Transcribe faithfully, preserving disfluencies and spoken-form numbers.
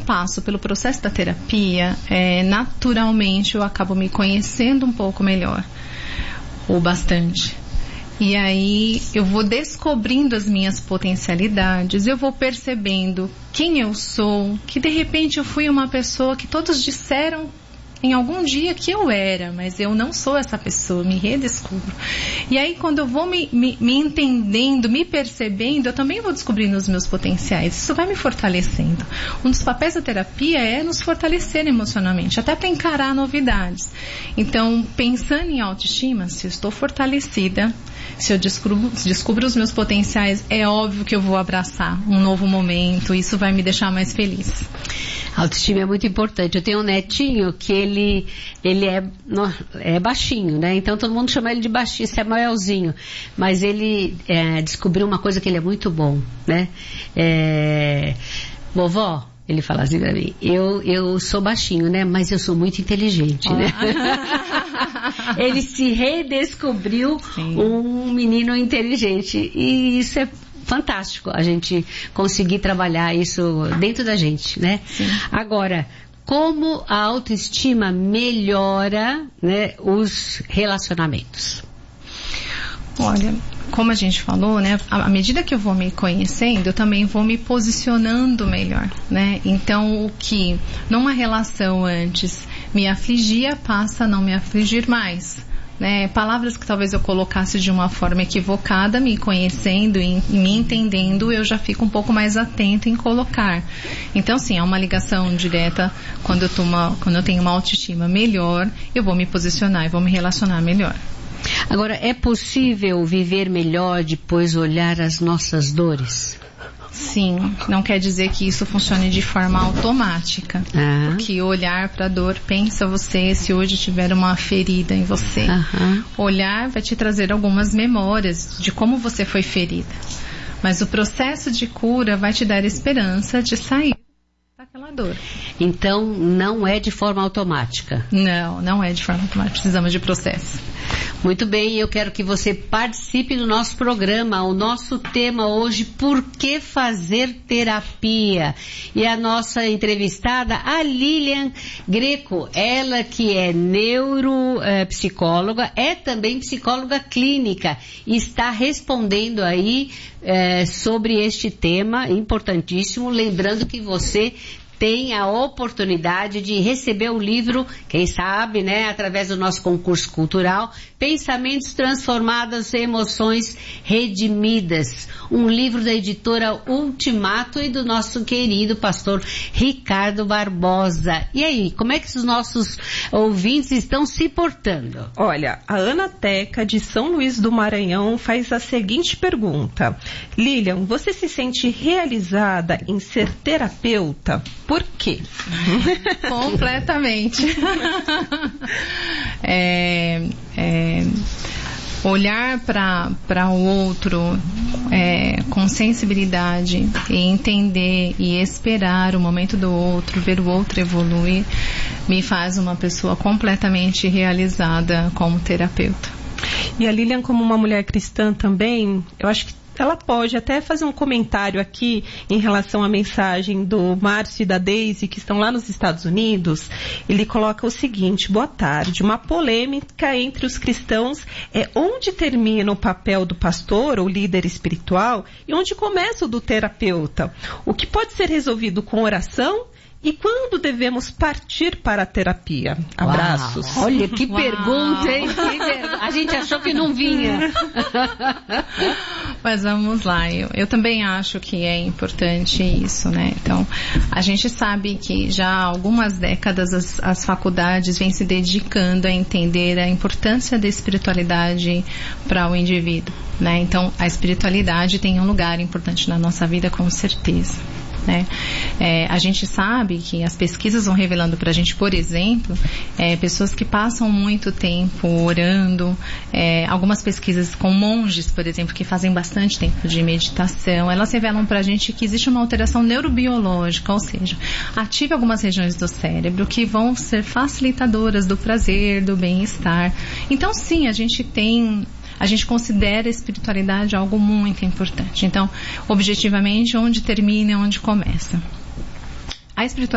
passo pelo processo da terapia, é, naturalmente eu acabo me conhecendo um pouco melhor, ou bastante. E aí eu vou descobrindo as minhas potencialidades, eu vou percebendo quem eu sou, que de repente eu fui uma pessoa que todos disseram em algum dia que eu era, mas eu não sou essa pessoa, me redescubro. E aí quando eu vou me, me, me entendendo, me percebendo, eu também vou descobrindo os meus potenciais. Isso vai me fortalecendo. Um dos papéis da terapia é nos fortalecer emocionalmente, até para encarar novidades. Então, pensando em autoestima, se eu estou fortalecida, se eu descubro, descubro os meus potenciais, é óbvio que eu vou abraçar um novo momento, isso vai me deixar mais feliz. A autoestima é muito importante. Eu tenho um netinho que ele, ele é, é baixinho, né? Então todo mundo chama ele de baixinho, Samuelzinho. Mas ele é, descobriu uma coisa que ele é muito bom, né? É, vovó, ele fala assim pra mim, eu, eu sou baixinho, né? Mas eu sou muito inteligente, né? Ele se redescobriu Sim. um menino inteligente. E isso é fantástico, a gente conseguir trabalhar isso dentro da gente, né? Sim. Agora, como a autoestima melhora, né, os relacionamentos? Olha, como a gente falou, né, à medida que eu vou me conhecendo, eu também vou me posicionando melhor, né? Então, o que numa relação antes me afligia, passa a não me afligir mais. Né, palavras que talvez eu colocasse de uma forma equivocada, me conhecendo e me entendendo, eu já fico um pouco mais atento em colocar. Então, sim, há uma ligação direta. Quando eu, tô uma, quando eu tenho uma autoestima melhor, eu vou me posicionar e vou me relacionar melhor. Agora, é possível viver melhor depois de olhar as nossas dores? Sim, não quer dizer que isso funcione de forma automática. Ah. Porque olhar para a dor, pensa você se hoje tiver uma ferida em você. Aham. Olhar vai te trazer algumas memórias de como você foi ferida. Mas o processo de cura vai te dar esperança de sair daquela dor. Então, não é de forma automática? Não, não é de forma automática. Precisamos de processo. Muito bem, eu quero que você participe do nosso programa. O nosso tema hoje, por que fazer terapia? E a nossa entrevistada, a Lilian Greco, ela que é neuropsicóloga, é também psicóloga clínica, e está respondendo aí é, sobre este tema importantíssimo, lembrando que você tem a oportunidade de receber o livro, quem sabe, né, através do nosso concurso cultural, Pensamentos Transformados e Emoções Redimidas, um livro da editora Ultimato e do nosso querido pastor Ricardo Barbosa. E aí, como é que os nossos ouvintes estão se portando? Olha, a Ana Teca, de São Luís do Maranhão, faz a seguinte pergunta: Lilian, você se sente realizada em ser terapeuta? Por quê? Completamente. é, é, olhar para o outro é, com sensibilidade e entender e esperar o momento do outro, ver o outro evoluir, me faz uma pessoa completamente realizada como terapeuta. E a Lilian, como uma mulher cristã também, eu acho que ela pode até fazer um comentário aqui em relação à mensagem do Márcio e da Deise, que estão lá nos Estados Unidos. Ele coloca o seguinte: boa tarde, uma polêmica entre os cristãos é onde termina o papel do pastor ou líder espiritual e onde começa o do terapeuta. O que pode ser resolvido com oração? E quando devemos partir para a terapia? Abraços. Uau, olha que Uau. pergunta, hein? Que ver... A gente achou que não vinha. Mas vamos lá. Eu, eu também acho que é importante isso, né? Então, a gente sabe que já há algumas décadas as, as faculdades vêm se dedicando a entender a importância da espiritualidade para o indivíduo, né? Então, a espiritualidade tem um lugar importante na nossa vida, com certeza. Né? É, a gente sabe que as pesquisas vão revelando para a gente, por exemplo, é, pessoas que passam muito tempo orando, é, algumas pesquisas com monges, por exemplo, que fazem bastante tempo de meditação, elas revelam para a gente que existe uma alteração neurobiológica, ou seja, ativa algumas regiões do cérebro que vão ser facilitadoras do prazer, do bem-estar. Então, sim, a gente tem... A gente considera a espiritualidade algo muito importante. Então, objetivamente, onde termina e onde começa. A espiritualidade